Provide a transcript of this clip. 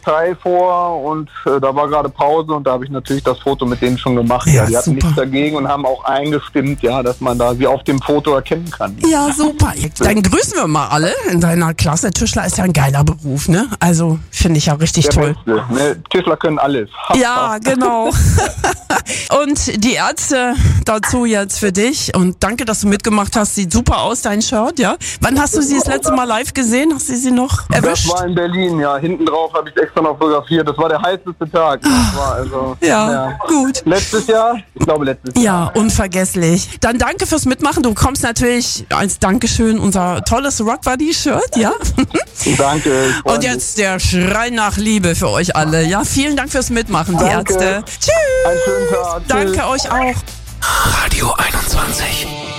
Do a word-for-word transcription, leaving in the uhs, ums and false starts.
Teil vor und äh, da war gerade Pause und da habe ich natürlich das Foto mit denen schon gemacht. Ja, Ja, die hatten super. nichts dagegen und haben auch eingestimmt, ja, dass man da sie auf dem Foto erkennen kann. Ja, super. Dann grüßen wir mal alle in deiner Klasse. Tischler ist ja ein geiler Beruf, ne? Also finde ich ja richtig Der toll. Beste, ne? Tischler können alles. Ja, genau. Und die Ärzte dazu jetzt für dich. Und danke, dass du mitgemacht hast. Sieht super aus, dein Shirt, ja? Wann hast du sie das letzte Mal live gesehen? Hast du sie noch erwischt? Das war in Berlin, ja. Hinten drauf habe ich extra noch fotografiert. Das war der heißeste Tag. Das war also, Ja, gut. Letztes Jahr? Ich glaube letztes Jahr. Ja, unvergesslich. Dann danke fürs Mitmachen. Du bekommst natürlich als Dankeschön unser tolles Rock Buddy-Shirt, ja? Danke. ich freu Und mich. jetzt der Schrei nach Liebe für euch alle. Ja, vielen Dank fürs Mitmachen, die Danke. Ärzte. Tschüss. Einen schönen Tag. Tschüss. Danke euch auch. Radio einundzwanzig.